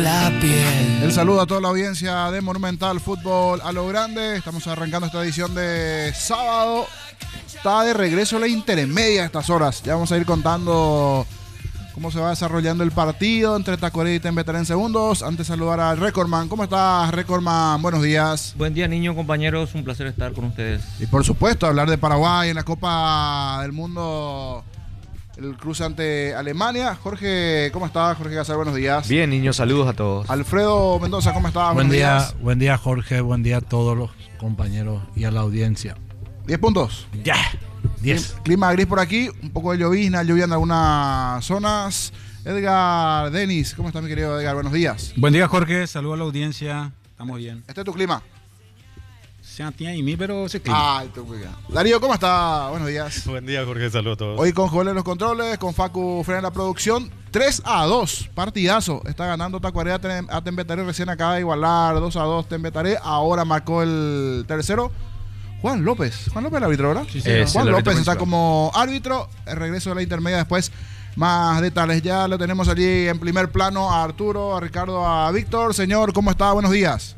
la piel. El saludo a toda la audiencia de Monumental Fútbol a lo grande. Estamos arrancando esta edición de sábado. Está de regreso la intermedia a estas horas. Ya vamos a ir contando cómo se va desarrollando el partido entre Tacuarembó y Tembetaré en segundos. Antes saludar al Recordman. ¿Cómo estás, Recordman? Buenos días. Buen día, niños, compañeros. Un placer estar con ustedes. Y por supuesto, hablar de Paraguay en la Copa del Mundo, el cruce ante Alemania. Jorge, ¿cómo estás? Jorge Gasal, buenos días. Bien, niños, saludos a todos. Alfredo Mendoza, ¿cómo estás? Buen día, Jorge. Buen día a todos los compañeros y a la audiencia. 10 puntos. Ya. 10. Clima gris por aquí, un poco de llovizna, lluvia en algunas zonas. Edgar Denis, ¿cómo está mi querido Edgar? Buenos días. Buen día, Jorge, saludos a la audiencia, estamos bien. ¿Este es tu clima? Se tiene y mí, pero se clima. Ay, tu clima. Darío, ¿cómo está? Buenos días. Buen día, Jorge, saludos a todos. Hoy con Joel en los controles, con Facu Fren en la producción. 3-2, partidazo. Está ganando Tacuarembó a Tembetaré, recién acaba de igualar 2-2 Tembetaré. Ahora marcó el tercero. Juan López el árbitro, ¿verdad? Sí, Juan López está como árbitro. El regreso de la intermedia después. Más detalles. Ya lo tenemos allí en primer plano a Arturo, a Ricardo, a Víctor. Señor, ¿cómo está? Buenos días.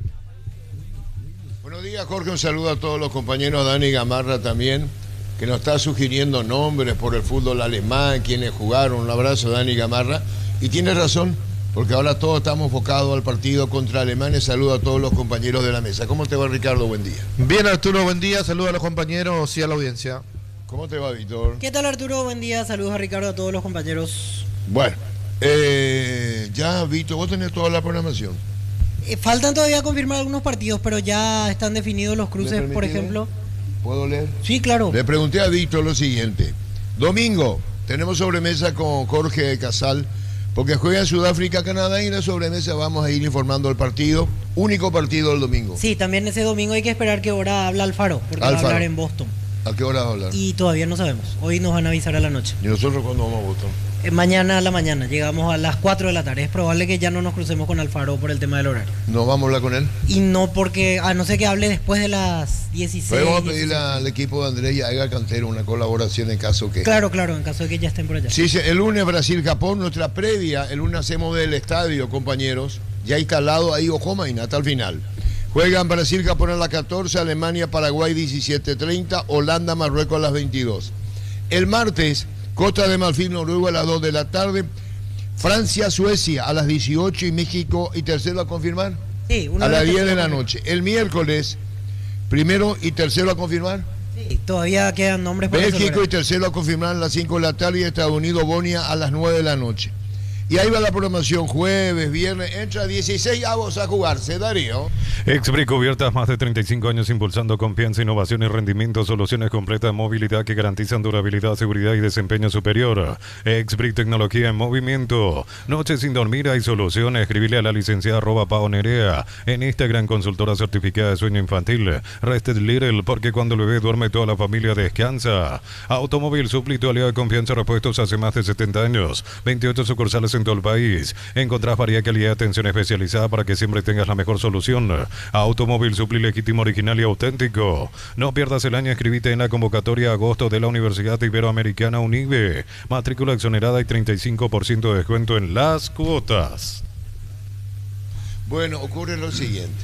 Buenos días, Jorge. Un saludo a todos los compañeros. Dani Gamarra también, que nos está sugiriendo nombres por el fútbol alemán, quienes jugaron. Un abrazo, Dani Gamarra. Y tienes razón, porque ahora todos estamos enfocados al partido contra Alemania. Saludo a todos los compañeros de la mesa. ¿Cómo te va, Ricardo? Buen día. Bien, Arturo, buen día. Saludos a los compañeros y a la audiencia. ¿Cómo te va, Víctor? ¿Qué tal, Arturo? Buen día. Saludos a Ricardo, a todos los compañeros. Bueno, ya, Víctor, vos tenés toda la programación. Faltan todavía confirmar algunos partidos, pero ya están definidos los cruces, por ejemplo. ¿Puedo leer? Sí, claro. Le pregunté a Víctor lo siguiente. Domingo, tenemos sobremesa con Jorge Casal, porque juega en Sudáfrica, Canadá, y en la sobremesa vamos a ir informando el partido. Único partido del domingo. Sí, también ese domingo hay que esperar qué hora habla Alfaro, porque va a hablar en Boston. ¿A qué hora va a hablar? Y todavía no sabemos. Hoy nos van a avisar a la noche. ¿Y nosotros cuándo vamos a Boston? Mañana a la mañana. Llegamos a las 4 de la tarde. Es probable que ya no nos crucemos con Alfaro por el tema del horario. ¿No vamos a hablar con él? Y no porque, a no ser que hable después de las 16. Pero vamos a pedirle al equipo de Andrés y a Edgar Cantero una colaboración en caso que... Claro, en caso de que ya estén por allá. Sí, el lunes Brasil-Japón, nuestra previa. El lunes hacemos del estadio, compañeros. Ya instalado ahí Ojoma y hasta el final. Juegan Brasil-Japón a las 14, Alemania-Paraguay 17:30, Holanda-Marruecos a las 22. El martes, Costa de Marfil, Noruega a las 2 de la tarde, Francia-Suecia a las 18 y México y tercero a confirmar sí, a las 10 de la noche. El miércoles, primero y tercero a confirmar. Sí, todavía quedan nombres por México y tercero a confirmar a las 5 de la tarde y Estados Unidos, Bonia a las 9 de la noche. Y ahí va la programación, jueves, viernes, entra 16 avos a jugarse, Darío. Exbrick Cubiertas, más de 35 años impulsando confianza, innovación y rendimiento, soluciones completas de movilidad que garantizan durabilidad, seguridad y desempeño superior. Exbrick Tecnología en movimiento. Noches sin dormir hay soluciones. Escribile a la licenciada @paonerea. En Instagram, consultora certificada de sueño infantil. Rested Little, porque cuando el bebé duerme toda la familia descansa. Automóvil Supli, tu aliado de confianza, repuestos hace más de 70 años. 28 sucursales en todo el país. Encontrás variedad, calidad, atención especializada para que siempre tengas la mejor solución. Automóvil Supli, legítimo, original y auténtico. No pierdas el año, escribite en la convocatoria agosto de la Universidad Iberoamericana UNIBE. Matrícula exonerada y 35% de descuento en las cuotas. Bueno, ocurre lo siguiente.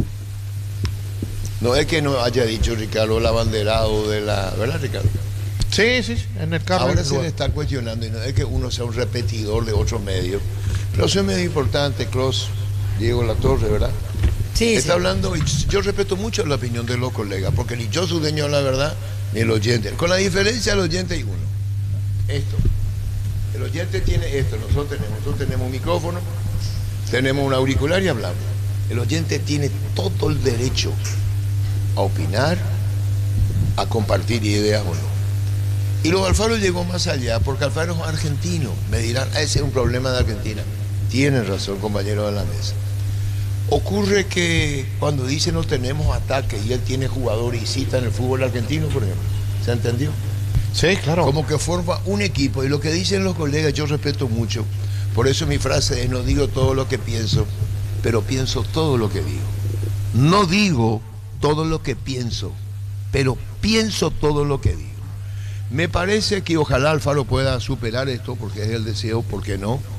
No es que no haya dicho Ricardo el abanderado de la... ¿Verdad, Ricardo? Sí, en el carro. Ahora se le está cuestionando, y no es que uno sea un repetidor de otros medios, pero son medios importantes, Clos, Diego Latorre, ¿verdad? Sí, está hablando, y yo respeto mucho la opinión de los colegas, porque ni yo soy dueño de la verdad, ni el oyente. Con la diferencia, el oyente hay uno. Esto. El oyente tiene esto, nosotros tenemos un micrófono, tenemos un auricular y hablamos. El oyente tiene todo el derecho a opinar, a compartir ideas o no. Y lo de Alfaro llegó más allá, porque Alfaro es argentino. Me dirán, ese es un problema de Argentina. Tienen razón, compañero de la mesa. Ocurre que cuando dice no tenemos ataque y él tiene jugadores y cita en el fútbol argentino, por ejemplo, ¿se entendió? Sí, claro. Como que forma un equipo, y lo que dicen los colegas yo respeto mucho. Por eso mi frase es: no digo todo lo que pienso, pero pienso todo lo que digo. No digo todo lo que pienso, pero pienso todo lo que digo. Me parece que ojalá Alfaro pueda superar esto, porque es el deseo, ¿por qué no?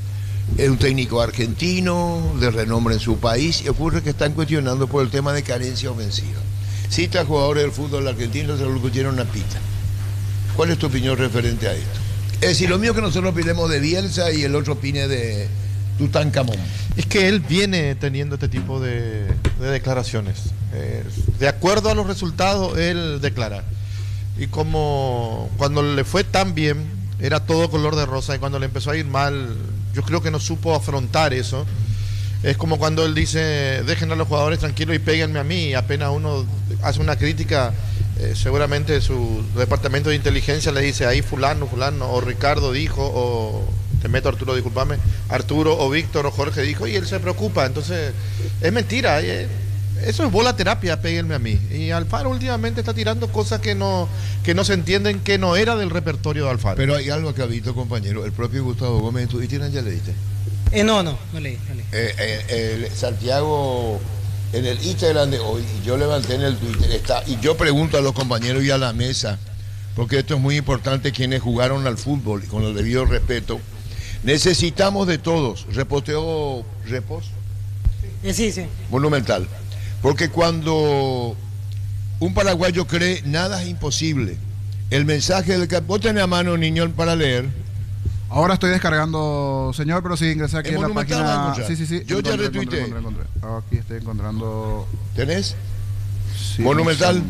Es un técnico argentino, de renombre en su país, y ocurre que están cuestionando por el tema de carencia ofensiva. Cita jugadores del fútbol argentino, se lo pusieron una pita. ¿Cuál es tu opinión referente a esto? Es decir, lo mío que nosotros opinemos de Bielsa y el otro opine de Tutankamón. Es que él viene teniendo este tipo de declaraciones. De acuerdo a los resultados, él declara. Y como cuando le fue tan bien, era todo color de rosa, y cuando le empezó a ir mal, yo creo que no supo afrontar eso. Es como cuando él dice, dejen a los jugadores tranquilos y péguenme a mí, y apenas uno hace una crítica, seguramente su departamento de inteligencia le dice, ahí fulano, o Ricardo dijo, o te meto Arturo, discúlpame, Arturo o Víctor o Jorge dijo, y él se preocupa. Entonces, es mentira, eso es bola terapia, péguenme a mí. Y Alfaro últimamente está tirando cosas que no se entienden, que no era del repertorio de Alfaro. Pero hay algo que ha visto, compañero, el propio Gustavo Gómez en Twitter, ¿ya le diste? No leí. Santiago, en el Instagram de hoy, y yo levanté en el Twitter, está, y yo pregunto a los compañeros y a la mesa, porque esto es muy importante, quienes jugaron al fútbol, con el debido respeto, necesitamos de todos, reposteo, Sí. Monumental, porque cuando un paraguayo cree, nada es imposible. El mensaje del vos tenés a mano, niño, para leer. Ahora estoy descargando, señor, pero sí ingresé aquí en la página. Sí. Yo ya retuiteé. Encontré. Aquí estoy encontrando. ¿Tenés? Sí, Monumental.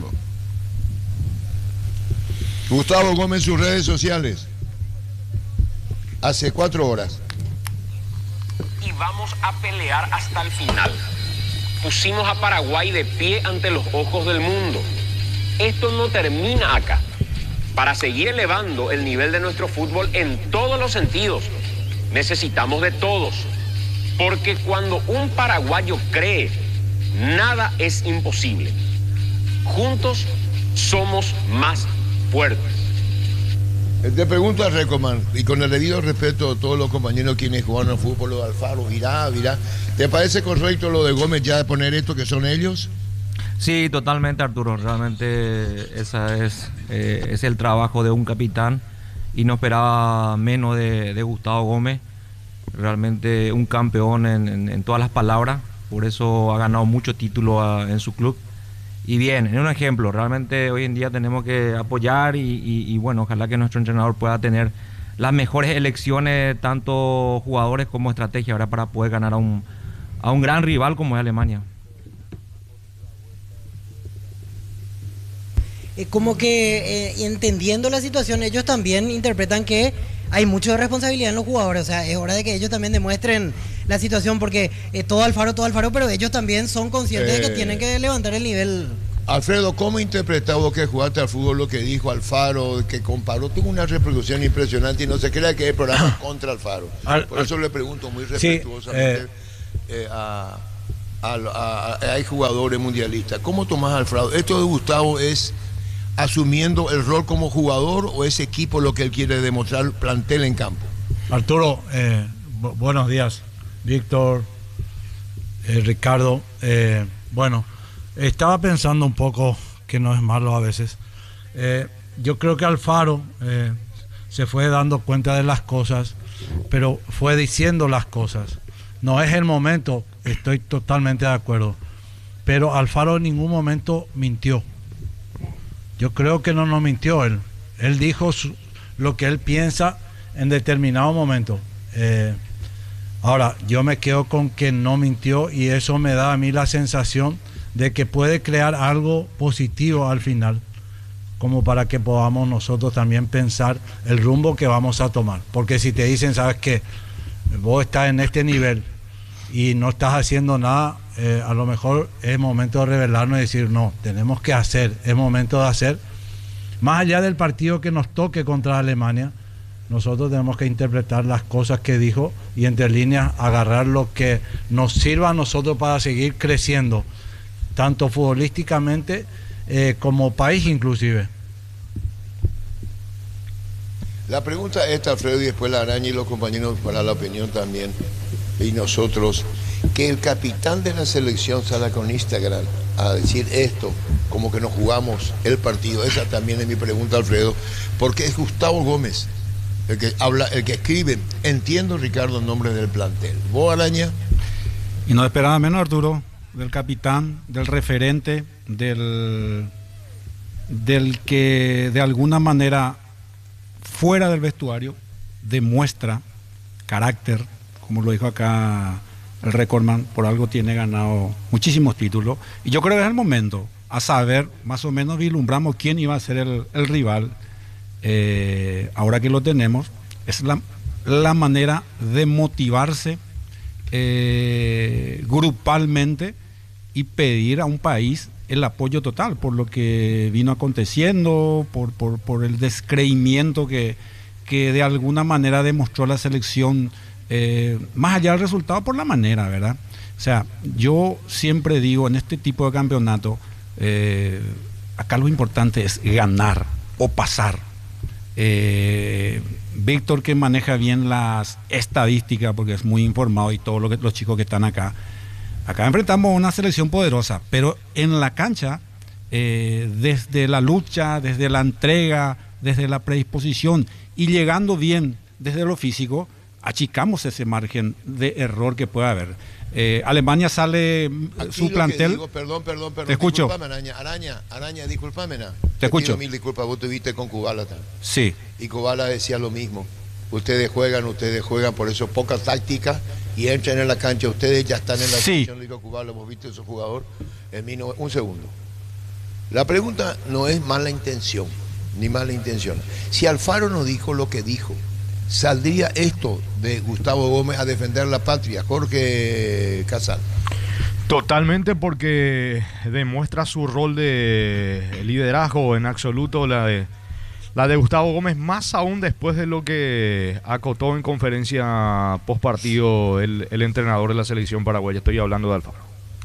Gustavo Gómez, sus redes sociales. Hace 4 horas. Y vamos a pelear hasta el final. Pusimos a Paraguay de pie ante los ojos del mundo. Esto no termina acá. Para seguir elevando el nivel de nuestro fútbol en todos los sentidos, necesitamos de todos. Porque cuando un paraguayo cree, nada es imposible. Juntos somos más fuertes. Te pregunto a Recoman, y con el debido respeto a todos los compañeros quienes jugaron al fútbol, lo de Alfaro, Virá. ¿Te parece correcto lo de Gómez ya de poner esto que son ellos? Sí, totalmente, Arturo. Realmente ese es el trabajo de un capitán, y no esperaba menos de Gustavo Gómez. Realmente un campeón en todas las palabras, por eso ha ganado muchos títulos en su club. Y bien, es un ejemplo. Realmente hoy en día tenemos que apoyar y bueno, ojalá que nuestro entrenador pueda tener las mejores elecciones, tanto jugadores como estrategia, ahora para poder ganar a un gran rival como es Alemania. Como que entendiendo la situación, ellos también interpretan que hay mucha responsabilidad en los jugadores. O sea, es hora de que ellos también demuestren la situación, porque todo Alfaro, pero ellos también son conscientes de que tienen que levantar el nivel. Alfredo, ¿cómo interpretás vos que jugaste al fútbol lo que dijo Alfaro, que comparó? Tuvo una reproducción impresionante, y no se crea que es programa contra Alfaro. Por eso le pregunto muy respetuosamente hay jugadores mundialistas. ¿Cómo tomás a Alfaro? ¿Esto de Gustavo es asumiendo el rol como jugador, o ese equipo lo que él quiere demostrar, plantel en campo? Arturo, buenos días. Víctor, Ricardo, bueno, estaba pensando un poco, que no es malo a veces. Yo creo que Alfaro se fue dando cuenta de las cosas, pero fue diciendo las cosas. No es el momento, estoy totalmente de acuerdo, pero Alfaro en ningún momento mintió. Yo creo que no nos mintió él. Él dijo lo que él piensa en determinado momento. Ahora, yo me quedo con que no mintió, y eso me da a mí la sensación de que puede crear algo positivo al final, como para que podamos nosotros también pensar el rumbo que vamos a tomar. Porque si te dicen, sabes que vos estás en este nivel y no estás haciendo nada, a lo mejor es momento de revelarnos y decir, no, tenemos que hacer, es momento de hacer. Más allá del partido que nos toque contra Alemania, nosotros tenemos que interpretar las cosas que dijo, y entre líneas agarrar lo que nos sirva a nosotros para seguir creciendo, tanto futbolísticamente como país inclusive. La pregunta es esta, Alfredo, y después la Araña y los compañeros para la opinión también, y nosotros, que el capitán de la selección salga con Instagram a decir esto, como que nos jugamos el partido. Esa también es mi pregunta, Alfredo, porque es Gustavo Gómez. el que habla, el que escribe. Entiendo, Ricardo, el nombre del plantel. ¿Vos, Araña? Y no esperaba menos, Arturo, del capitán, del referente, del que de alguna manera, fuera del vestuario, demuestra carácter, como lo dijo acá el recordman, por algo tiene ganado muchísimos títulos. Y yo creo que es el momento a saber, más o menos vislumbramos quién iba a ser el rival. Ahora que lo tenemos, es la manera de motivarse grupalmente y pedir a un país el apoyo total por lo que vino aconteciendo, por el descreimiento que de alguna manera demostró la selección, más allá del resultado, por la manera, ¿verdad? O sea, yo siempre digo, en este tipo de campeonato, acá lo importante es ganar o pasar. Víctor, que maneja bien las estadísticas porque es muy informado, y todos los chicos que están acá enfrentamos a una selección poderosa, pero en la cancha, desde la lucha, desde la entrega, desde la predisposición y llegando bien desde lo físico, achicamos ese margen de error que pueda haber. Alemania sale su plantel. Digo, perdón. Te escucho. Disculpame, Araña, disculpame. Te escucho. Pido mil disculpas, vos estuviste con Kubala también. Sí. Y Kubala decía lo mismo. Ustedes juegan, por eso poca táctica y entran en la cancha. Ustedes ya están en la selección, digo Kubala, hemos visto ese jugador. Un segundo. La pregunta no es mala intención, ni mala intención. Si Alfaro no dijo lo que dijo, ¿saldría esto de Gustavo Gómez a defender la patria? Jorge Casal. Totalmente, porque demuestra su rol de liderazgo en absoluto, la de Gustavo Gómez, más aún después de lo que acotó en conferencia post partido el entrenador de la selección paraguaya. Estoy hablando de Alfaro.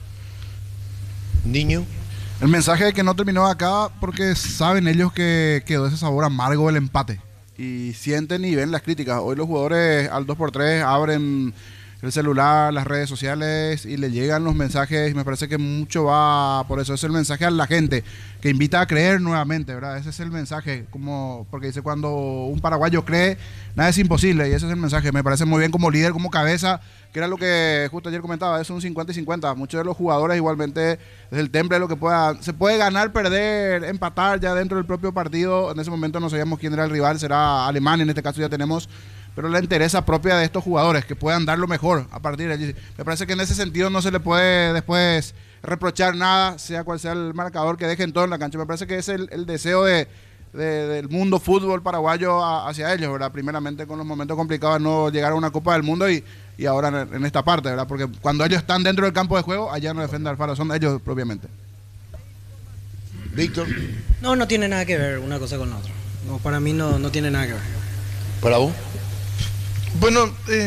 Niño. El mensaje de que no terminó acá porque saben ellos que quedó ese sabor amargo del empate. Y sienten y ven las críticas. Hoy los jugadores al 2x3 abren el celular, las redes sociales y le llegan los mensajes, y me parece que mucho va por eso. Es el mensaje a la gente que invita a creer nuevamente, ¿verdad? Ese es el mensaje, como porque dice, cuando un paraguayo cree, nada es imposible, y ese es el mensaje. Me parece muy bien como líder, como cabeza, que era lo que justo ayer comentaba, es un 50 y 50. Muchos de los jugadores igualmente, desde el temple, lo que se puede ganar, perder, empatar ya dentro del propio partido. En ese momento no sabíamos quién era el rival, será Alemania, en este caso ya tenemos, pero la interesa propia de estos jugadores, que puedan dar lo mejor a partir de allí. Me parece que en ese sentido no se le puede después reprochar nada, sea cual sea el marcador, que dejen todo en la cancha. Me parece que es el deseo del mundo fútbol paraguayo hacia ellos, ¿verdad? Primeramente con los momentos complicados, no llegar a una Copa del Mundo y ahora en esta parte, ¿verdad? Porque cuando ellos están dentro del campo de juego, allá no defiende Alfaro, son ellos propiamente. Víctor. No tiene nada que ver una cosa con la otra. No, para mí no tiene nada que ver. ¿Para vos? Bueno,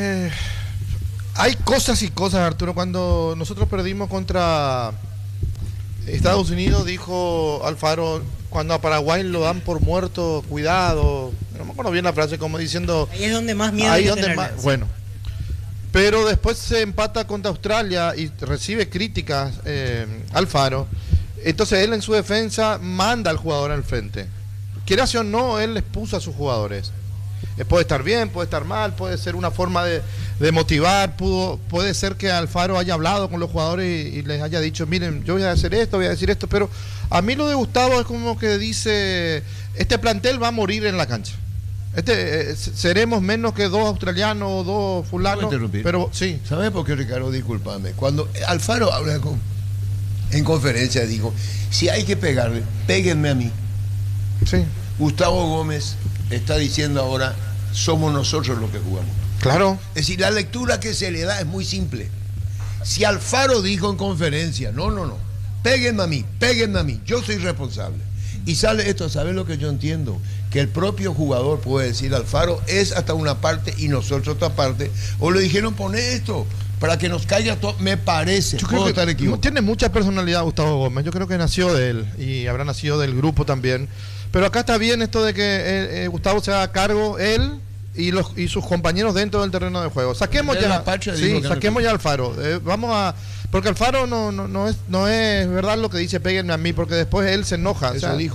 hay cosas y cosas, Arturo. Cuando nosotros perdimos contra Estados Unidos, dijo Alfaro, cuando a Paraguay lo dan por muerto, cuidado. No me acuerdo bien la frase, como diciendo... Ahí es donde más miedo hay que tener. Bueno, pero después se empata contra Australia y recibe críticas Alfaro. Entonces él en su defensa manda al jugador al frente. Quiera o no, él les puso a sus jugadores. Puede estar bien, puede estar mal, puede ser una forma de motivar, puede ser que Alfaro haya hablado con los jugadores y les haya dicho, miren, yo voy a hacer esto, voy a decir esto, pero a mí lo de Gustavo es como que dice, este plantel va a morir en la cancha. Seremos menos que 2 australianos o 2 fulanos, pero sí. ¿Sabes por qué, Ricardo? Discúlpame. Cuando Alfaro habla en conferencia, dijo, si hay que pegarle, péguenme a mí. Sí. Gustavo Gómez está diciendo ahora, somos nosotros los que jugamos. Claro. Es decir, la lectura que se le da es muy simple. Si Alfaro dijo en conferencia, no, péguenme a mí, yo soy responsable. Y sale esto, ¿sabes lo que yo entiendo? Que el propio jugador puede decir, Alfaro es hasta una parte y nosotros otra parte. O le dijeron, poné esto para que nos caiga todo. Me parece, yo creo que estar equivocado. Tiene mucha personalidad Gustavo Gómez. Yo creo que nació de él y habrá nacido del grupo también. Pero acá está bien esto de que Gustavo se haga cargo, él y sus compañeros dentro del terreno de juego. Saquemos ya Alfaro. Porque Alfaro no es verdad lo que dice péguenme a mí, porque después él se enoja. Eso dijo.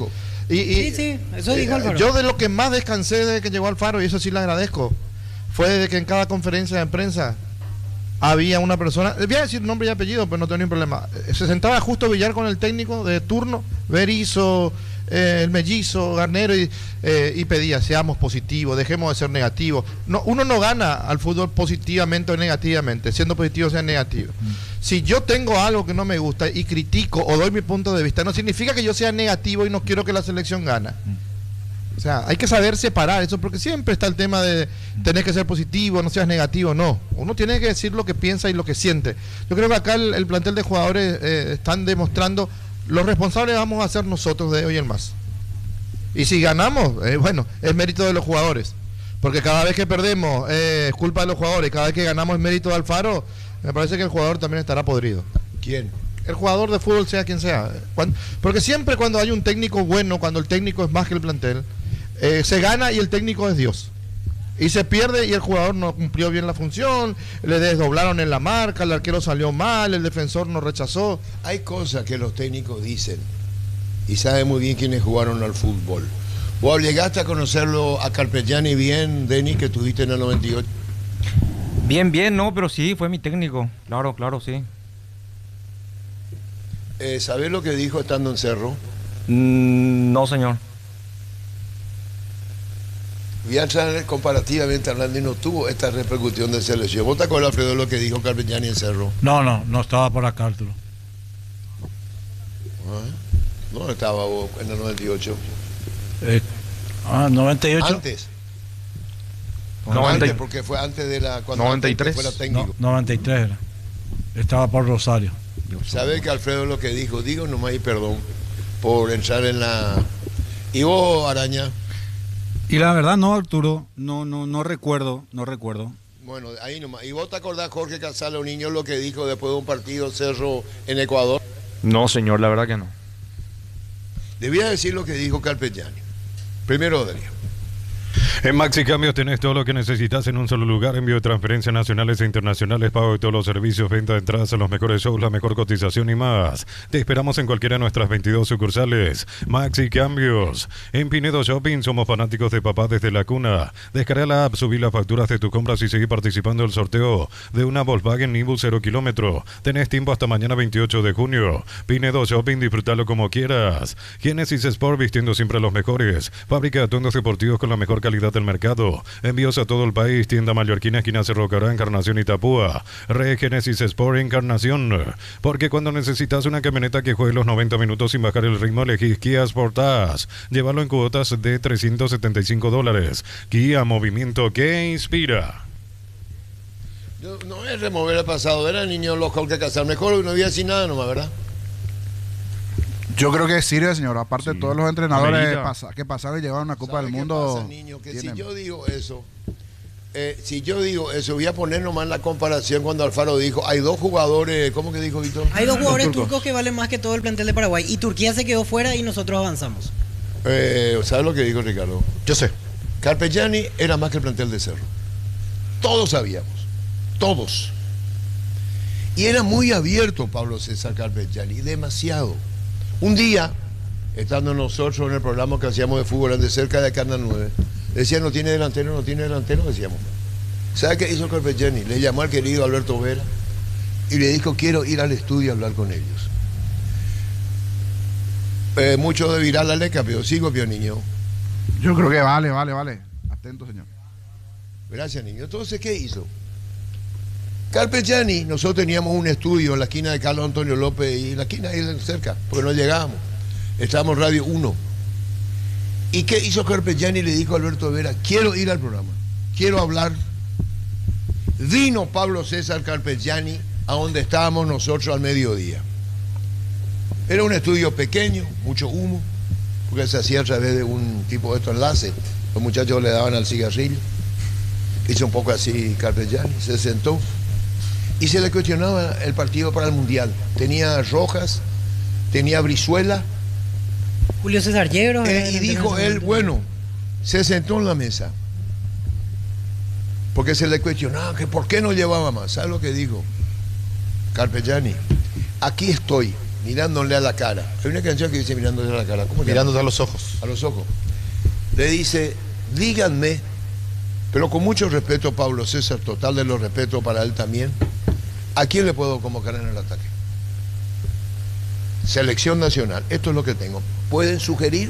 Sí, eso dijo Alfaro. Yo de lo que más descansé desde que llegó Alfaro, y eso sí le agradezco, fue de que en cada conferencia de prensa había una persona, voy a decir nombre y apellido, pero no tengo ningún problema. Se sentaba Justo Villar con el técnico de turno, Berizzo, el Mellizo, Garnero, y pedía, seamos positivos, dejemos de ser negativos. No, uno no gana al fútbol positivamente o negativamente, siendo positivo o sea negativo. Si yo tengo algo que no me gusta y critico o doy mi punto de vista, no significa que yo sea negativo y no quiero que la selección gane. O sea, hay que saber separar eso, porque siempre está el tema de tener que ser positivo, no seas negativo, no. Uno tiene que decir lo que piensa y lo que siente. Yo creo que acá el plantel de jugadores están demostrando, los responsables vamos a ser nosotros de hoy en más. Y si ganamos, bueno, es mérito de los jugadores. Porque cada vez que perdemos es culpa de los jugadores, cada vez que ganamos es mérito de Alfaro, me parece que el jugador también estará podrido. ¿Quién? El jugador de fútbol, sea quien sea. Porque siempre cuando hay un técnico bueno, cuando el técnico es más que el plantel, se gana y el técnico es Dios. Y se pierde y el jugador no cumplió bien la función, le desdoblaron en la marca, el arquero salió mal, el defensor no rechazó. Hay cosas que los técnicos dicen y saben muy bien quiénes jugaron al fútbol. ¿Vos llegaste a conocerlo a Carpegiani bien, Denis, que tuviste en el 98? Bien, no, pero sí, fue mi técnico. Claro, sí. ¿Sabés lo que dijo estando en Cerro? No, señor. Bielsa, comparativamente hablando, y no tuvo esta repercusión de selección. ¿Vos te acuerdas, Alfredo, de lo que dijo Carpegiani en Cerro? No estaba por acá, Arturo. No estaba vos en el 98. 98. Antes. Antes, porque fue antes de la... Cuando 93. Fuera técnico. 93 era. Estaba por Rosario. ¿Sabés que Alfredo lo que dijo? Digo nomás y perdón por entrar en la... ¿Y vos, Araña? Y la verdad no, Arturo, no recuerdo. Bueno, ahí nomás. ¿Y vos te acordás, Jorge Casale, un niño, lo que dijo después de un partido Cerro en Ecuador? No, señor, la verdad que no. Debía decir lo que dijo Carpegiani. Primero, Adrián. En Maxi Cambios tenés todo lo que necesitas en un solo lugar: envío de transferencias nacionales e internacionales, pago de todos los servicios, venta de entradas a los mejores shows, la mejor cotización y más. Te esperamos en cualquiera de nuestras 22 sucursales. Maxi Cambios. En Pinedo Shopping somos fanáticos de papá desde la cuna. Descarga la app, subí las facturas de tus compras y seguí participando del sorteo de una Volkswagen Nibus 0 kilómetro. Tenés tiempo hasta mañana 28 de junio. Pinedo Shopping, disfrútalo como quieras. Genesis Sport, vistiendo siempre a los mejores. Fábrica de atuendos deportivos con la mejor calidad del mercado. Envíos a todo el país. Tienda Mallorquina, esquina Cerro Cará, Encarnación y Tapúa. Genesis Sport Encarnación. Porque cuando necesitas una camioneta que juegue los 90 minutos sin bajar el ritmo, elegís Kia Sportage. Llévalo en cuotas de $375. Kia, movimiento que inspira. No es remover el pasado, era el niño loco que casar. Mejor no había así nada nomás, ¿verdad? Yo creo que sirve, señor. Aparte, Sí. todos los entrenadores Amerita. que pasaron y llevaron una Copa ¿Sabe del qué Mundo. pasa, niño? Que tienen. si yo digo eso, voy a poner nomás la comparación cuando Alfaro dijo, hay dos jugadores, ¿cómo que dijo Víctor? Hay dos jugadores Turcos. turcos que valen más que todo el plantel de Paraguay. Y Turquía se quedó fuera y nosotros avanzamos. ¿Sabes lo que dijo Ricardo? Yo sé. Carpegiani era más que el plantel de Cerro. Todos sabíamos. Todos. Y era muy abierto Pablo César Carpegiani, demasiado. Un día, estando nosotros en el programa que hacíamos de fútbol de cerca de Canal 9, decía, no tiene delantero, decíamos. ¿Sabe qué hizo Carpegiani? Le llamó al querido Alberto Vera y le dijo, quiero ir al estudio a hablar con ellos. Mucho de viral la leca, pero sigo, pio niño. Yo creo que vale. Atento, señor. Gracias, niño. Entonces, ¿qué hizo? Carpegiani, nosotros teníamos un estudio en la esquina de Carlos Antonio López y en la esquina ahí cerca, porque no llegábamos. Estábamos Radio 1. ¿Y qué hizo Carpegiani? Le dijo a Alberto Vera, quiero ir al programa, quiero hablar. Vino Pablo César Carpegiani a donde estábamos nosotros al mediodía. Era un estudio pequeño, mucho humo, porque se hacía a través de un tipo de estos enlaces. Los muchachos le daban al cigarrillo. Hizo un poco así Carpegiani, se sentó y se le cuestionaba el partido para el Mundial. Tenía Rojas, tenía Brizuela. Julio César Yegros. Y dijo él, bueno, se sentó en la mesa. Porque se le cuestionaba que por qué no llevaba más. ¿Sabes lo que dijo Carpegiani? Aquí estoy, mirándole a la cara. Hay una canción que dice mirándole a la cara. ¿Cómo Mirándote a los ojos. a los ojos? Le dice, díganme, pero con mucho respeto, Pablo César, total de los respetos para él también, ¿a quién le puedo convocar en el ataque? Selección nacional, esto es lo que tengo. ¿Pueden sugerir?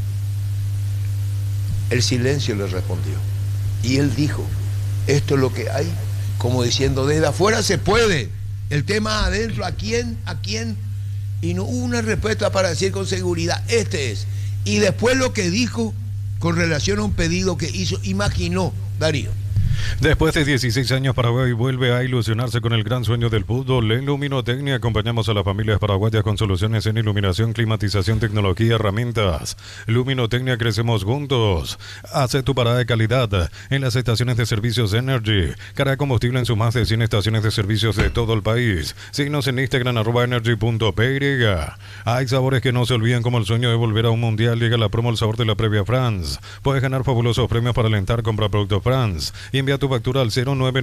El silencio le respondió. Y él dijo, esto es lo que hay, como diciendo, desde afuera se puede. El tema adentro, ¿a quién? ¿A quién? Y no hubo una respuesta para decir con seguridad, este es. Y después lo que dijo con relación a un pedido que hizo, imaginó Darío. Después de 16 años, Paraguay vuelve a ilusionarse con el gran sueño del fútbol. En Luminotecnia acompañamos a las familias paraguayas con soluciones en iluminación, climatización, tecnología, herramientas. Luminotecnia, crecemos juntos. Hace tu parada de calidad en las estaciones de servicios Energy. Carga combustible en sus más de 100 estaciones de servicios de todo el país. Síguenos en Instagram @energy.py. Hay sabores que no se olvidan, como el sueño de volver a un mundial. Llega la promo El Sabor de la Previa France. Puedes ganar fabulosos premios para alentar. Compra Producto France. Envía tu factura al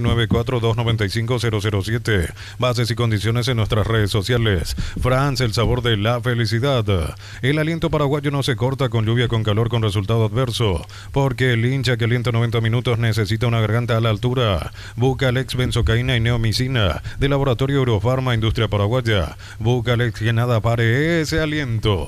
0994-295-007. Bases y condiciones en nuestras redes sociales. France, el sabor de la felicidad. El aliento paraguayo no se corta con lluvia, con calor, con resultado adverso. Porque el hincha que alienta 90 minutos necesita una garganta a la altura. Bucalex, benzocaína y neomicina. De Laboratorio Eurofarma, Industria Paraguaya. Bucalex, que nada pare ese aliento.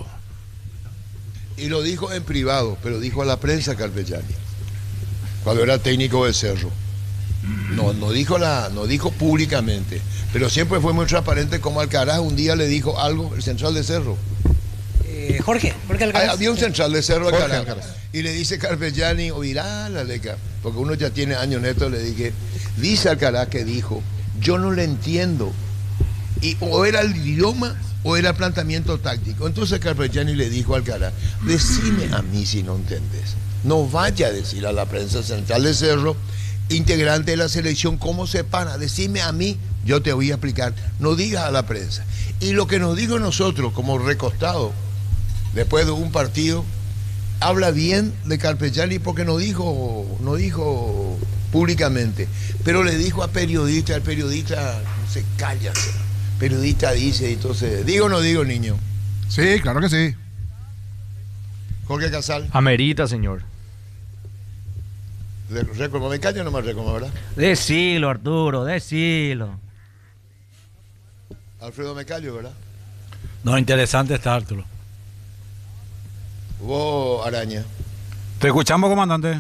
Y lo dijo en privado, pero dijo a la prensa Carpegiani, cuando era técnico de Cerro. No dijo públicamente, pero siempre fue muy transparente, como Alcaraz un día le dijo algo, el central de Cerro. Jorge Alcaraz. Había un central de Cerro, Jorge Alcaraz. Alcaraz. Y le dice Carpegiani, oirá la leca, porque uno ya tiene años netos, le dije, dice Alcaraz que dijo, yo no le entiendo. Y o era el idioma o era el planteamiento táctico. Entonces Carpegiani le dijo a Alcaraz, decime a mí si no entendés. No vaya a decir a la prensa central de Cerro, integrante de la selección, cómo se para. Decime a mí, yo te voy a explicar. No digas a la prensa. Y lo que nos dijo nosotros, como recostado, después de un partido, habla bien de Carpegiani porque no dijo públicamente, pero le dijo a periodista, el periodista se calla. El periodista dice, entonces, ¿digo o no digo, niño? Sí, claro que sí. Jorge Casal. Amerita, señor. Récord, me callo nomás récord, ¿verdad? Decilo, Arturo, decilo. Alfredo Mecallo, ¿verdad? No, interesante está, Arturo. Hubo Araña. Te escuchamos, comandante.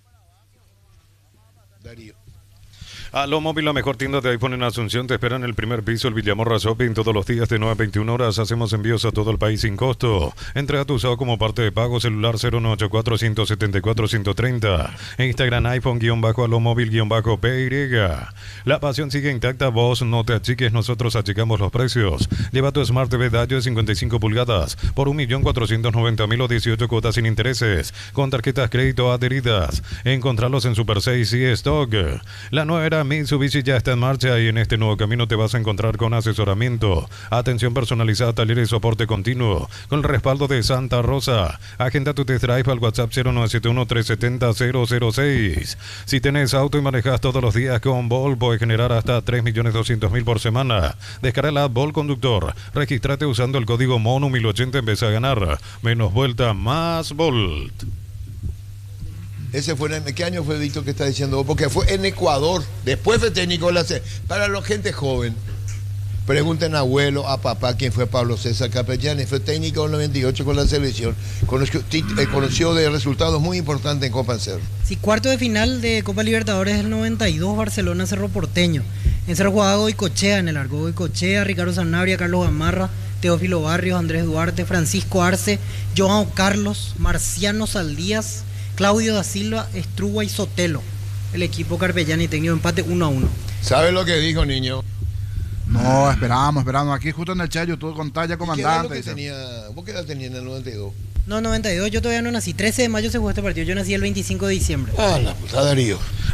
Darío. Aló Móvil, la mejor tienda de iPhone en Asunción, te espera en el primer piso, el Villamorra Shopping, todos los días de 9 a 21 horas. Hacemos envíos a todo el país sin costo. Entrega tu usado como parte de pago, celular 0984-174-130. Instagram iPhone-aló móvil-PY. La pasión sigue intacta, vos no te achiques, nosotros achicamos los precios. Lleva tu Smart TV Dayo de 55 pulgadas por 1.490.000 o 18 cuotas sin intereses, con tarjetas crédito adheridas. Encontralos en Super 6 y Stock. La nueva era Mitsubishi ya está en marcha y en este nuevo camino te vas a encontrar con asesoramiento, atención personalizada, taller y soporte continuo, con el respaldo de Santa Rosa. Agenda tu test drive al WhatsApp 0971-370-006. Si tenés auto y manejas todos los días con Vol, puedes generar hasta 3.200.000 por semana. Descarga la Vol Conductor, regístrate usando el código MONU 1080, empieza a ganar menos vuelta, más Volt. Ese fue ¿qué año fue, Víctor, que está diciendo vos? Porque fue en Ecuador, después fue técnico de la para la gente joven. Pregunten a abuelo, a papá, quién fue Pablo César Carpegiani. Fue técnico en el 98 con la selección. Conoció de resultados muy importantes en Copa en Cerro. Sí, cuarto de final de Copa Libertadores del 92, Barcelona, Cerro Porteño. En Cerro jugaba Goicochea, en el arco Goicochea, Ricardo Sanabria, Carlos Gamarra, Teófilo Barrios, Andrés Duarte, Francisco Arce, Joao Carlos, Marciano Saldías, Claudio da Silva, Estrúa y Sotelo. El equipo Carpegiani, técnico, empate 1-1. ¿Sabe lo que dijo, niño? No, esperamos. Aquí justo en el chat, yo tuve con talla comandante. ¿Vos qué edad tenías en el 92? No, 92, yo todavía no nací. 13 de mayo se jugó este partido, yo nací el 25 de diciembre. Ah, la puta, Darío.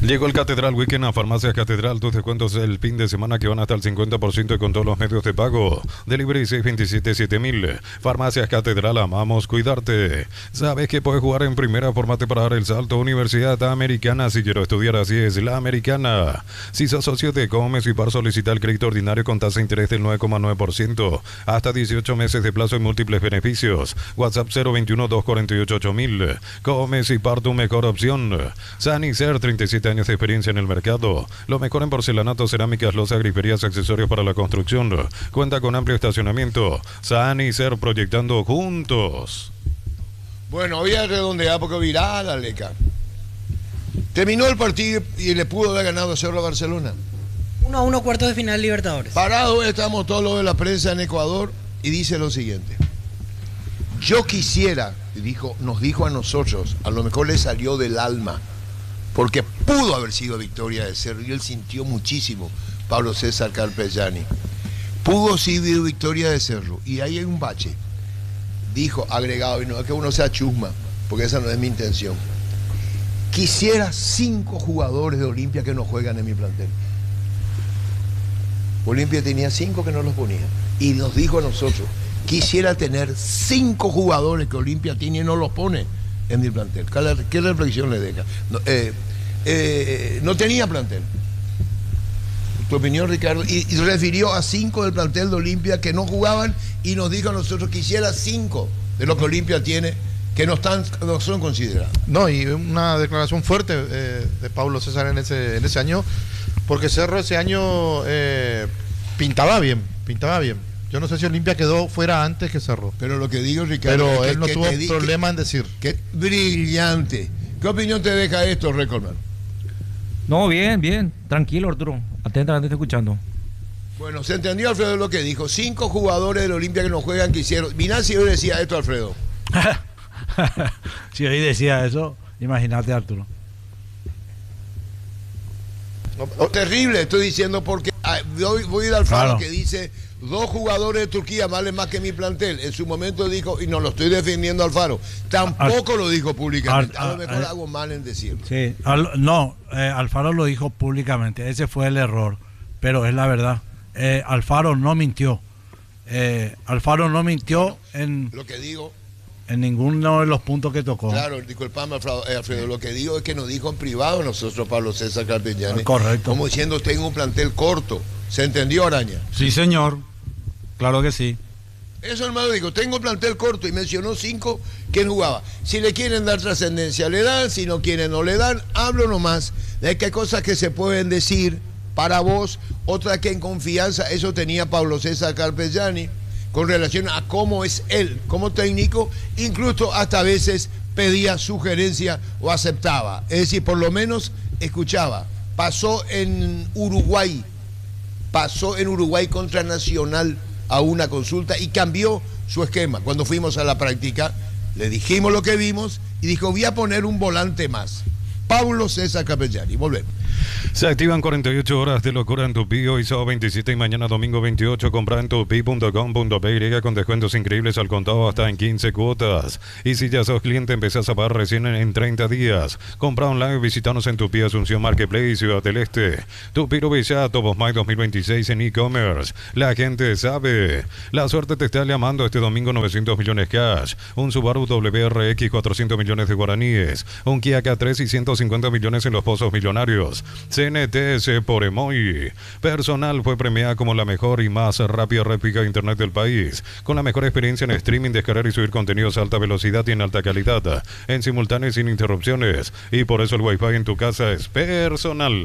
Llegó el Catedral Weekend a Farmacias Catedral. Tus descuentos el fin de semana que van hasta el 50% y con todos los medios de pago. Delivery 627-7000. Farmacias Catedral, amamos cuidarte. ¿Sabes que puedes jugar en primera? Fórmate para dar el salto. Universidad Americana, si quiero estudiar así es la Americana. Si sos socio de Comes y Par, solicita el crédito ordinario con tasa de interés del 9,9%. Hasta 18 meses de plazo y múltiples beneficios. WhatsApp 021-248-8000. Comes y Par, tu mejor opción. Sanicer, 37 años de experiencia en el mercado. Lo mejor en porcelanato, cerámicas, losas, griferías, accesorios para la construcción. Cuenta con amplio estacionamiento. Sanicer, proyectando juntos. Bueno, voy a redondear porque viral, Aleca. Terminó el partido y le pudo haber ganado Cerro a Barcelona. 1-1 cuartos de final Libertadores. Parados estamos todos los de la prensa en Ecuador y dice lo siguiente. Yo quisiera, nos dijo a nosotros, a lo mejor le salió del alma, porque pudo haber sido victoria de Cerro y él sintió muchísimo, Pablo César Carpegiani. Pudo ser victoria de Cerro y ahí hay un bache. Dijo, agregado, y no es que uno sea chusma, porque esa no es mi intención. Quisiera 5 jugadores de Olimpia que no juegan en mi plantel. Olimpia tenía 5 que no los ponía. Y nos dijo a nosotros, quisiera tener 5 jugadores que Olimpia tiene y no los pone en mi plantel. ¿Qué reflexión le deja? No tenía plantel. Tu opinión, Ricardo. Y refirió a 5 del plantel de Olimpia que no jugaban y nos dijo a nosotros que quisiera 5 de lo que Olimpia tiene que no son considerados. No, y una declaración fuerte de Pablo César en ese año, porque Cerro ese año pintaba bien. Yo no sé si Olimpia quedó fuera antes que Cerro. Pero lo que digo, Ricardo, pero él no tuvo problema en decir. Que brillante. ¿Qué opinión te deja esto, Recordman? No, bien. Tranquilo, Arturo. Atentamente te escuchando. Bueno, se entendió, Alfredo, lo que dijo. 5 jugadores del Olimpia que no juegan quisieron. Vinassi hoy decía esto, Alfredo. Si hoy decía eso, imagínate, Arturo. Terrible, estoy diciendo porque voy a ir al Alfaro, claro, que dice 2 jugadores de Turquía valen más que mi plantel. En su momento dijo, y no lo estoy defendiendo Alfaro, tampoco lo dijo públicamente. A lo mejor hago mal en decirlo. Sí, Alfaro lo dijo públicamente, ese fue el error, pero es la verdad. Alfaro no mintió. Alfaro no mintió en lo que digo. En ninguno de los puntos que tocó. Claro, disculpame, Alfredo, lo que digo es que nos dijo en privado nosotros, Pablo César Carpegiani. Correcto. Como diciendo, tengo un plantel corto. ¿Se entendió, Araña? Sí, señor. Claro que sí. Eso, hermano, dijo, tengo un plantel corto y mencionó 5 quién jugaba. Si le quieren dar trascendencia, le dan. Si no quieren, no le dan. Hablo nomás de que hay cosas que se pueden decir para vos, otras que en confianza. Eso tenía Pablo César Carpegiani con relación a cómo es él como técnico, incluso hasta a veces pedía sugerencia o aceptaba. Es decir, por lo menos escuchaba. Pasó en Uruguay contra Nacional a una consulta y cambió su esquema. Cuando fuimos a la práctica, le dijimos lo que vimos y dijo, voy a poner un volante más. Pablo César Carpegiani. Volvemos. Se activan 48 horas de locura en Tupi, hoy sábado 27 y mañana domingo 28. Compra en tupi.com.py con descuentos increíbles al contado hasta en 15 cuotas. Y si ya sos cliente, empezás a pagar recién en 30 días. Compra online, visitanos en Tupi Asunción Marketplace, Ciudad del Este. Tupi Villa, Top May 2026 en e-commerce. La gente sabe. La suerte te está llamando este domingo. 900 millones cash. Un Subaru WRX 400 millones de guaraníes. Un Kia K3 y 150 millones en los pozos millonarios. CNTS por Emoy. Personal fue premiada como la mejor y más rápida réplica de internet del país, con la mejor experiencia en streaming, descargar y subir contenidos a alta velocidad y en alta calidad, en simultáneo y sin interrupciones, y por eso el wifi en tu casa es Personal.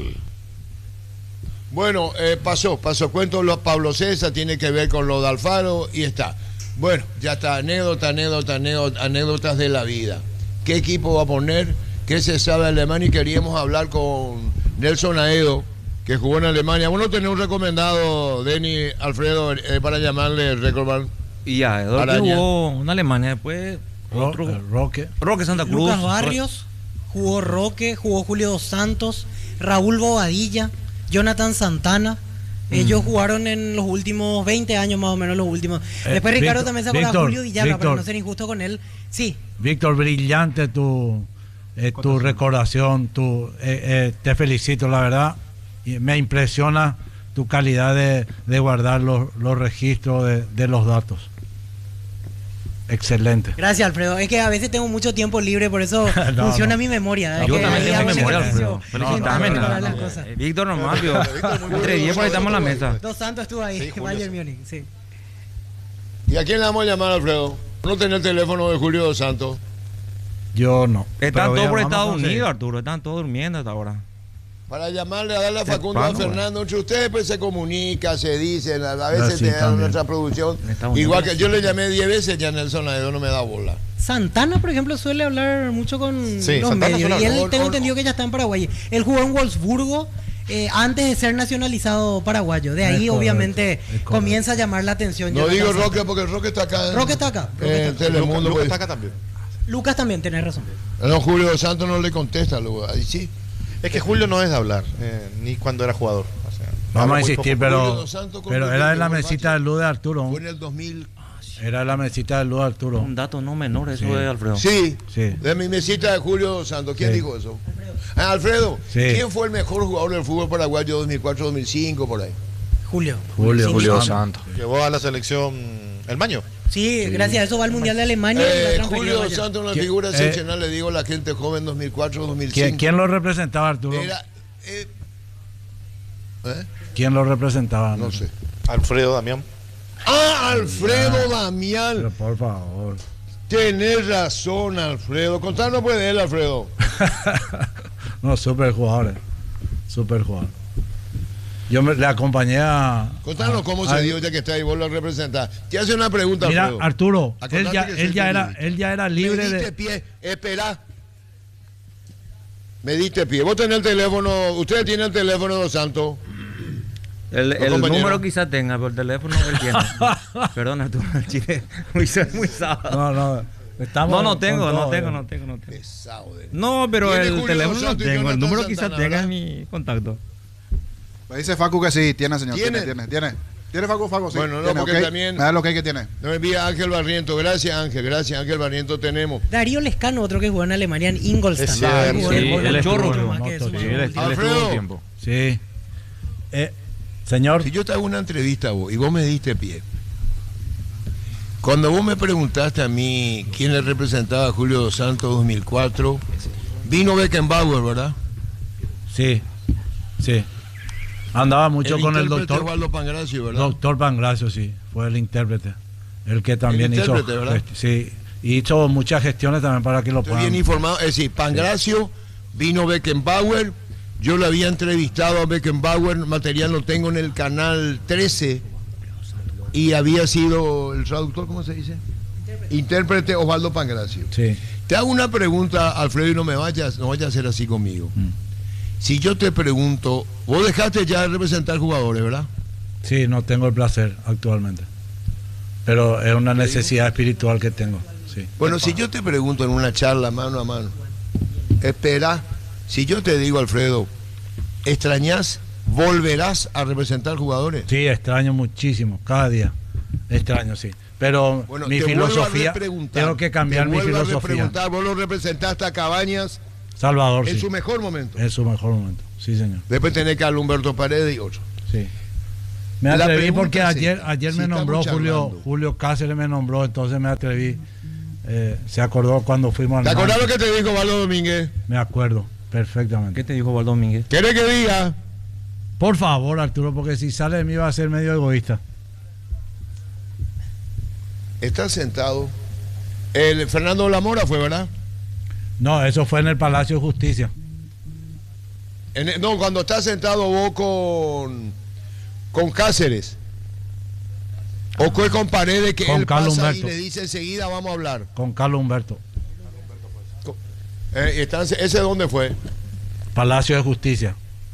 Bueno, pasó cuento lo Pablo César, tiene que ver con lo de Alfaro y está. Bueno, ya está, anécdotas de la vida. ¿Qué equipo va a poner? ¿Qué se sabe de Alemania? Y queríamos hablar con Nelson Aedo, que jugó en Alemania. Bueno, tenés un recomendado, Denny, Alfredo, para llamarle Recordman. Y ya, Aedo jugó en Alemania, después Roque Santa Cruz. Lucas Barrios, jugó Roque, jugó Julio Dos Santos, Raúl Bobadilla, Jonathan Santana. Ellos jugaron en los últimos 20 años más o menos, los últimos. Después Ricardo también se acuerda de Julio Villalba, para no ser injusto con él. Sí. Víctor, brillante tu recordación, te felicito, la verdad. Y me impresiona tu calidad de guardar los registros de los datos. Excelente. Gracias, Alfredo. Es que a veces tengo mucho tiempo libre, por eso funciona mi memoria. Yo también tengo hago memoria, ejercicio. Alfredo. Felicitame. Víctor nomás, yo. Entre 10 por ahí estamos en la mesa. Dos Santos estuvo ahí, Bayern Múnich, sí. ¿Y a quién le vamos a llamar, Alfredo? ¿No tenés el teléfono de Julio Dos Santos? Yo no. Están todos por Estados Unidos, Arturo. Están todos durmiendo hasta ahora. Para llamarle a darle a Facundo a Fernando, entre ustedes pues se comunica, se dicen, a veces sí, te dan también. nuestra producción. Igual que yo le llamé 10 veces, ya Nelson Laedo no me da bola. Santana, por ejemplo, suele hablar mucho con los Santana medios. suele Y él hablar. tengo entendido que ya está en Paraguay. Él jugó en Wolfsburgo antes de ser nacionalizado paraguayo. De ahí, obviamente, comienza a llamar la atención. No Jonathan digo Santana. Roque porque Roque está acá. Roque está acá. En Telemundo. Lucas pues. está acá también. Lucas también, tenés razón. No, Julio Dos Santos no le contesta, luego. Ahí sí. Es que Julio no es de hablar, ni cuando era jugador. O sea, Vamos a habla muy insistir, poco. Julio pero Dos Santos era de la convirtió mesita de luz de Arturo. Fue en el 2000. Era la mesita de luz de Arturo. Un dato no menor, eso es, Alfredo. Sí, Sí. de mi mesita de Julio Dos Santos. ¿Quién Sí. dijo eso? Alfredo. Sí. ¿Quién fue el mejor jugador del fútbol paraguayo 2004-2005 por ahí? Julio. Julio Santos. Llevó a la selección el Maño. Sí, gracias a eso va al Mundial de Alemania. y va a transferir Julio a Dos allá. Santos, una figura excepcional, le digo a la gente joven 2004-2005. ¿Quién lo representaba, Arturo? Era, ¿Quién lo representaba? no sé. Alfredo Damián. Ah, Alfredo Damián. Pero por favor. Tenés razón, Alfredo. Contanos pues de él, Alfredo. No, súper jugador. Súper jugador. Yo le acompañé a... Contanos cómo se dio ya que está ahí, vos lo representás. Te hace una pregunta, Mira, Alfredo. Arturo, Acordate que él ya siempre era libre Me diste de... pie, espera. Me diste pie. Vos tenés el teléfono, ustedes tienen el teléfono de Dos Santos. El compañero. número quizás tenga, pero el teléfono él tiene. Perdón, Arturo, el chile muy sábado. No, estamos No con tengo. Pesado de... No, pero ¿Tiene el Julio teléfono Dos no Santos y tengo. El Jonathan número Santana, quizás tenga ¿verdad? en mi contacto. Me dice Facu que sí, tiene, señor. ¿Tiene? ¿Tiene Facu? Sí. Bueno, no, Tiene, porque ok. también- Me da lo que hay que tiene. Nos envía Ángel Barriento. Gracias, Ángel Barriento tenemos. Darío Lescano, otro que jugó en Alemania, en Ingolstadt. Es cierto. Jugó Sí, en el él estuvo, Chorro, no, más que eso. sí, Él estuvo Alfredo. un tiempo. Sí. Señor, Si yo te hago una entrevista a vos y vos me diste pie, cuando vos me preguntaste a mí quién le representaba a Julio Dos Santos 2004, vino Beckenbauer, ¿verdad? sí. Andaba mucho con el intérprete doctor. Osvaldo Pangracio, ¿verdad? Doctor Pangracio, sí. Fue el intérprete. El que también El hizo... intérprete, ¿verdad? Sí. Hizo muchas gestiones también para que lo Estoy puedan... bien informado. Es decir, Pangracio, vino Beckenbauer, yo lo había entrevistado a Beckenbauer, material lo tengo en el canal 13, y había sido el traductor, ¿cómo se dice? Intérprete Osvaldo Pangracio. Sí. Te hago una pregunta, Alfredo, y no vayas a hacer así conmigo. Si yo te pregunto, vos dejaste ya de representar jugadores, ¿verdad? Sí, no tengo el placer actualmente. Pero es una necesidad espiritual que tengo. Sí. Bueno, si yo te pregunto en una charla mano a mano, espera, si yo te digo, Alfredo, ¿extrañás, volverás a representar jugadores? Sí, extraño muchísimo, cada día. Extraño, sí. Pero Bueno, mi te vuelvo a filosofía, repreguntar, tengo que cambiar te mi vuelvo a filosofía. repreguntar, vos lo representaste a Cabañas Salvador, en sí. su mejor momento. En su mejor momento, sí, señor. Después tenés que a Humberto Paredes y otro. Sí. Me La atreví pregunta porque es ayer esta, me si nombró estamos Julio Cáceres, me nombró, entonces me atreví. Se acordó cuando fuimos ¿Te al acordás lo Manchester. que te dijo Valdo Domínguez? Me acuerdo, perfectamente. ¿Qué te dijo Valdo Domínguez? ¿Querés que diga? Por favor, Arturo, porque si sale de mí va a ser medio egoísta. Está sentado. El Fernando Lamora fue, ¿verdad? No, eso fue en el Palacio de Justicia. No, cuando está sentado vos con Cáceres. O con Paredes, que Con él Carlos pasa Humberto. y le dice enseguida vamos a hablar. Con Carlos Humberto. ¿Ese dónde fue? Palacio de Justicia.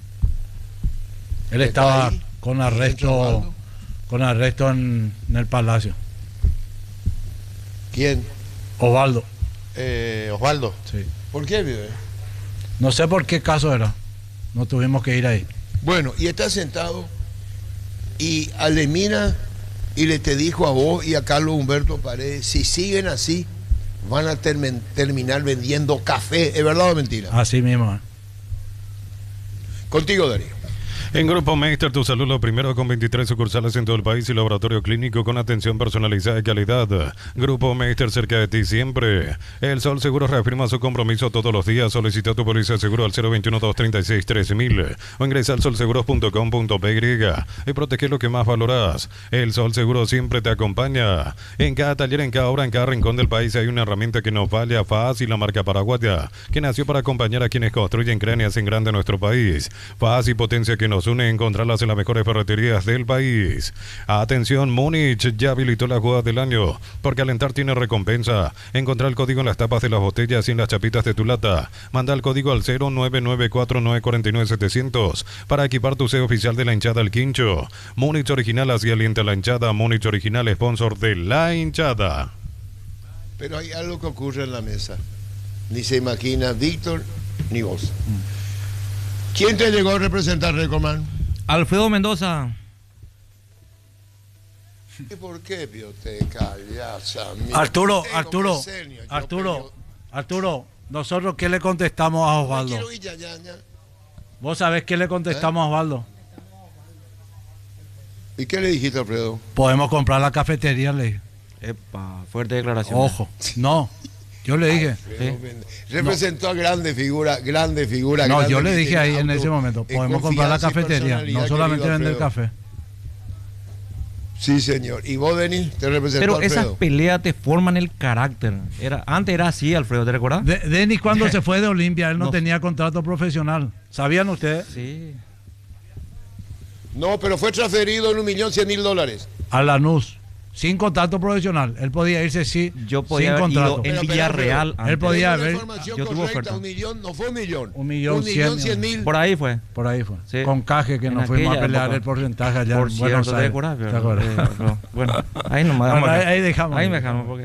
Él ¿Está estaba ahí? con ¿Entra arresto, Osvaldo? en el Palacio. ¿Quién? Osvaldo. Osvaldo. Sí. ¿Por qué, vive? No sé por qué caso era. No tuvimos que ir ahí. Bueno, y está sentado y Alemina y le te dijo a vos y a Carlos Humberto Paredes, si siguen así, van a terminar vendiendo café. ¿Es verdad o mentira? Así mismo. Contigo, Darío. En Grupo Meister, tu salud lo primero, con 23 sucursales en todo el país y laboratorio clínico con atención personalizada y calidad. Grupo Meister, cerca de ti siempre. El Sol Seguro reafirma su compromiso todos los días. Solicita tu póliza de seguro al 021-236-3000 o ingresa al solseguros.com.py y protege lo que más valoras. El Sol Seguro siempre te acompaña. En cada taller, en cada obra, en cada rincón del país hay una herramienta que nos falla. FAS y la marca paraguaya, que nació para acompañar a quienes construyen, crean y hacen grande nuestro país. FAS y potencia que nos une a encontrarlas en las mejores ferreterías del país. Atención, Múnich ya habilitó la jugada del año. Por calentar tiene recompensa. Encontrar el código en las tapas de las botellas y en las chapitas de tu lata. Manda el código al 0994949700 para equipar tu sello oficial de la hinchada El Quincho. Múnich Original, así alienta la hinchada. Múnich Original, sponsor de la hinchada. Pero hay algo que ocurre en la mesa. Ni se imagina Víctor ni vos. ¿Quién te llegó a representar, Recordman? Alfredo Mendoza. ¿Y por qué, Pío, te callas a mí? Arturo, nosotros ¿qué le contestamos a Osvaldo? ¿Vos sabés qué le contestamos a Osvaldo? ¿Y qué le dijiste, Alfredo? Podemos comprar la cafetería, le dije. Epa, fuerte declaración. Ojo, no. Yo le dije. Representó a grande figura. No, yo le dije ahí en ese momento, podemos comprar la cafetería, no solamente vender café. Sí, señor. ¿Y vos, Denis, te representó Pero Alfredo? esas peleas te forman el carácter. Antes era así, Alfredo, ¿te recuerdas? Denis cuando se fue de Olimpia, él no tenía contrato profesional. ¿Sabían ustedes? Sí. No, pero fue transferido en $1.100.000. A Lanús. Sin contrato profesional. Él podía irse yo podía sin haber contrato. ido en Villarreal. Él podía haber. Yo tuve oferta. No fue $1.000.000. $1.100.000. Por ahí fue. Sí. Con Caje que nos fuimos a pelear el porcentaje allá por en Buenos cierto, Aires. ¿te acuerdas? Bueno, ahí nomás. Bueno, ahí dejamos. Ahí me dejamos porque...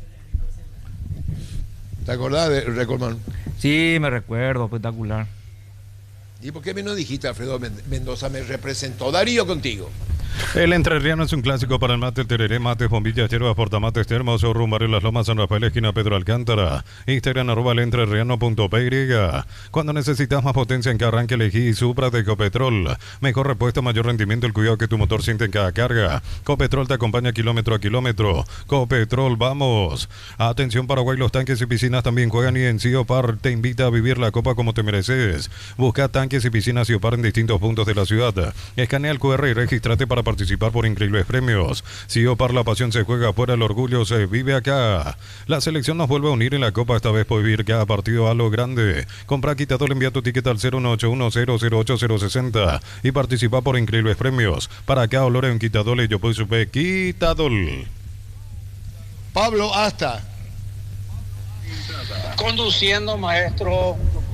¿Te acordás de Recordman? Sí, me recuerdo, espectacular. ¿Y por qué me no dijiste, Alfredo Mendoza me representó? Darío, contigo. El entrerriano es un clásico para el mate, el tereré, mates, bombillas, hierbas, portamates, termos, showroom, Barrio Las Lomas, San Rafael, esquina Pedro Alcántara. Instagram @elentrerriano.py. Cuando necesitas más potencia en que arranque, elegí Supra de Copetrol. Mejor repuesto, mayor rendimiento, el cuidado que tu motor siente en cada carga. Copetrol te acompaña kilómetro a kilómetro. Copetrol, vamos. Atención, Paraguay, los tanques y piscinas también juegan y en Ciopar te invita a vivir la copa como te mereces. Busca tanques y piscinas Ciopar en distintos puntos de la ciudad. Escanea el QR y regístrate para participar por increíbles premios. Ciopar, la pasión se juega afuera, el orgullo se vive acá. La selección nos vuelve a unir en la Copa, esta vez puede vivir cada partido a lo grande. Compra Quitadol, envía tu ticket al 01810080060 y participa por increíbles premios. Para acá, olor en Quitadol y yo puedo subir Quitadol. Pablo, hasta. Conduciendo, maestro.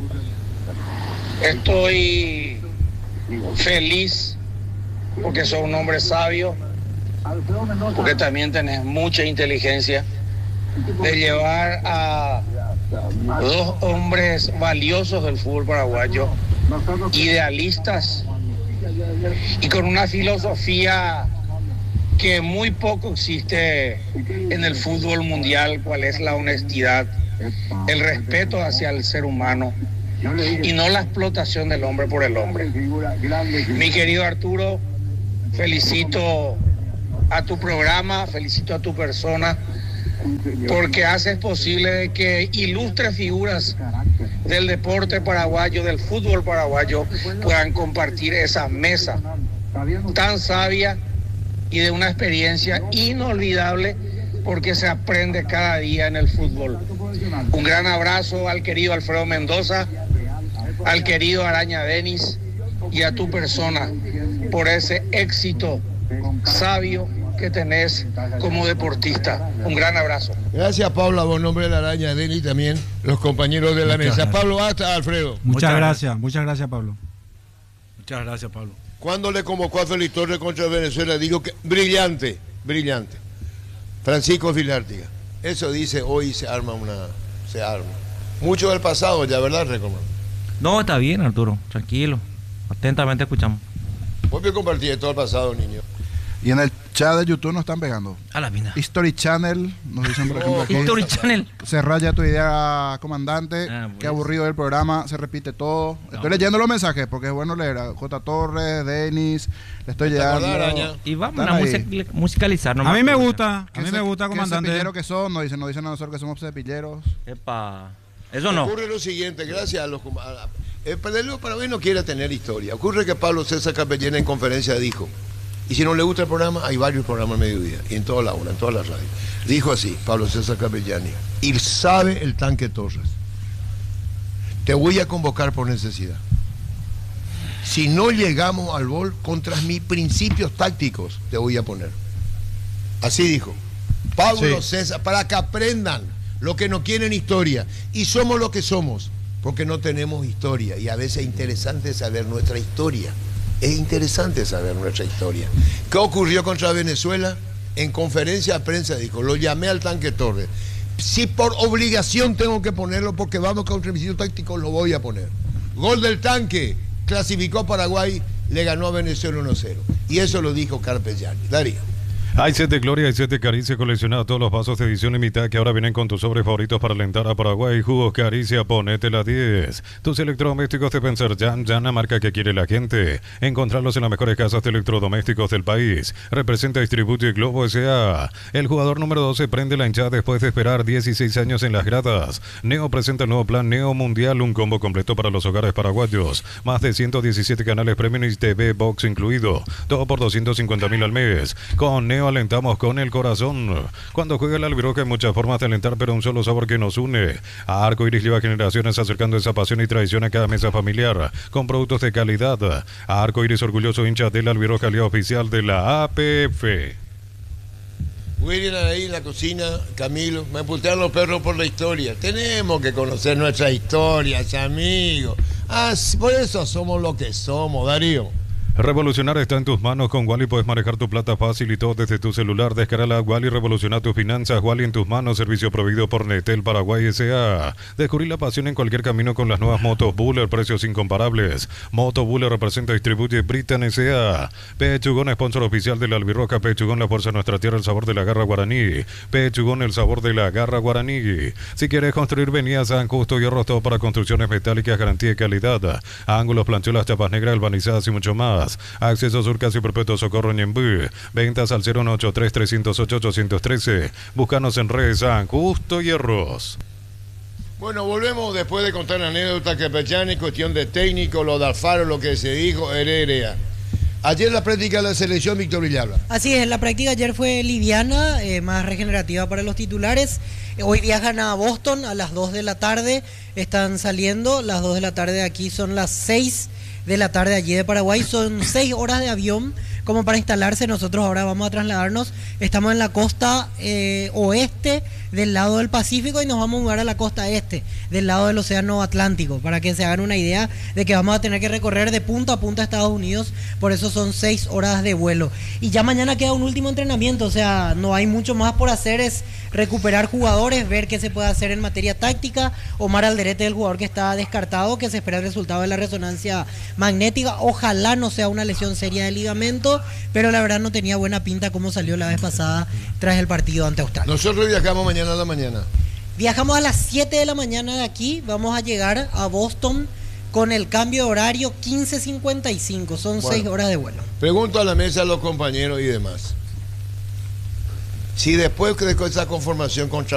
Estoy feliz porque sos un hombre sabio, porque también tenés mucha inteligencia de llevar a dos hombres valiosos del fútbol paraguayo, idealistas y con una filosofía que muy poco existe en el fútbol mundial, cual es la honestidad, el respeto hacia el ser humano y no la explotación del hombre por el hombre. Mi querido Arturo, felicito a tu programa, felicito a tu persona, porque haces posible que ilustres figuras del deporte paraguayo, del fútbol paraguayo, puedan compartir esa mesa tan sabia y de una experiencia inolvidable, porque se aprende cada día en el fútbol. Un gran abrazo al querido Alfredo Mendoza, al querido Araña Denis y a tu persona por ese éxito sabio que tenés como deportista. Un gran abrazo. Gracias, Pablo, a buen nombre de la Araña, Denis, también los compañeros de la mesa. Pablo, hasta Alfredo. Muchas gracias, Pablo. Muchas gracias, Pablo. Cuando le convocó a Félix Torres contra Venezuela, dijo que brillante. Francisco Filártiga. Eso dice, hoy se arma. Mucho del pasado ya, ¿verdad, Recomán? No, está bien, Arturo, tranquilo. Atentamente escuchamos. Vos me compartí todo el pasado, niño. Y Chat de YouTube nos están pegando. A la mina. History Channel, nos dicen por ejemplo aquí. History Channel. Cerrá ya tu idea, comandante. Pues. Qué aburrido el programa, se repite todo. Estoy leyendo los mensajes porque es bueno leer. A J. Torres, Denis, le estoy llegando. Y vamos a musicalizar. A mí me gusta, comandante. comandante. ¿Qué son? Nos dicen a nosotros que somos cepilleros. Epa. Eso no. Ocurre lo siguiente, gracias a los... El Pedro Paraguay no quiere tener historia. Ocurre que Pablo César Capellán en conferencia dijo, y si no le gusta el programa, hay varios programas al mediodía, y en toda la hora, en todas las radios. Dijo así, Pablo César Capellani, y sabe el tanque Torres, te voy a convocar por necesidad. Si no llegamos al gol, contra mis principios tácticos, te voy a poner. Así dijo. Pablo César, para que aprendan lo que no quieren historia. Y somos lo que somos, porque no tenemos historia. Y a veces es interesante saber nuestra historia. Es interesante saber nuestra historia. ¿Qué ocurrió contra Venezuela? En conferencia de prensa dijo, lo llamé al tanque Torres. Si por obligación tengo que ponerlo porque vamos contra el principio táctico, lo voy a poner. Gol del tanque, clasificó a Paraguay, le ganó a Venezuela 1-0. Y eso lo dijo Carpellani. Darío. Hay 7 Gloria y 7 Caricia coleccionados todos los vasos de edición limitada que ahora vienen con tus sobres favoritos para alentar a Paraguay. Jugos Caricia, ponete la 10. Tus electrodomésticos de pensar ya la marca que quiere la gente. Encontrarlos en las mejores casas de electrodomésticos del país. Representa Distribuye Globo S.A. El jugador número 12 prende la hinchada después de esperar 16 años en las gradas. Neo presenta el nuevo plan Neo Mundial, un combo completo para los hogares paraguayos. Más de 117 canales premium y TV Box incluido. Todo por 250.000 al mes. Con Neo alentamos con el corazón. Cuando juega el Albirroja hay muchas formas de alentar, pero un solo sabor que nos une. A Arco Iris lleva generaciones acercando esa pasión y tradición a cada mesa familiar, con productos de calidad. A Arco Iris, orgulloso hincha del Albirroja, aliado oficial de la APF. William ahí en la cocina, Camilo, me putean los perros por la historia. Tenemos que conocer nuestras historias, amigos. Por eso somos lo que somos, Darío. Revolucionar está en tus manos. Con Wally puedes manejar tu plata fácil y todo desde tu celular. Descarga Wally, revoluciona tus finanzas. Wally en tus manos, servicio proveído por Netel Paraguay S.A. Descubrir la pasión en cualquier camino con las nuevas motos Buller, precios incomparables. Moto Buller representa y distribuye Britan S.A. Pechugón, sponsor oficial de la Albirroja. Pechugón, la fuerza de nuestra tierra, el sabor de la garra guaraní. Pechugón, el sabor de la garra guaraní. Si quieres construir, vení a San Justo y Hierro, todo para construcciones metálicas, garantía y calidad. Ángulos, planchuelas, chapas negras, albanizadas y mucho más. Acceso Surcas y Perpetuo Socorro Ñembú. Ventas al 083-308-813. Búscanos en redes San Justo Hierros. Bueno, volvemos después de contar la anécdota que Pechani, cuestión de técnico, lo de Alfaro, lo que se dijo, Heredia. Ayer la práctica de la selección, Víctor Villalba. Así es, la práctica ayer fue liviana, más regenerativa para los titulares. Hoy viajan a Boston a las 2 de la tarde, están saliendo, las 2 de la tarde de aquí son las 6 de la tarde allí de Paraguay, son 6 horas de avión como para instalarse. Nosotros ahora vamos a trasladarnos, estamos en la costa oeste del lado del Pacífico y nos vamos a mudar a la costa este del lado del Océano Atlántico, para que se hagan una idea de que vamos a tener que recorrer de punta a punta a Estados Unidos, por eso son 6 horas de vuelo. Y ya mañana queda un último entrenamiento, o sea, no hay mucho más por hacer, es recuperar jugadores, ver qué se puede hacer en materia táctica. Omar Alderete, el jugador que está descartado, que se espera el resultado de la resonancia magnética, ojalá no sea una lesión seria de ligamento, pero la verdad no tenía buena pinta como salió la vez pasada tras el partido ante Australia. Nosotros viajamos mañana a la mañana. Viajamos a las 7 de la mañana de aquí, vamos a llegar a Boston con el cambio de horario 15:55, son 6 horas de vuelo. Pregunto a la mesa a los compañeros y demás. Si después de esa conformación contra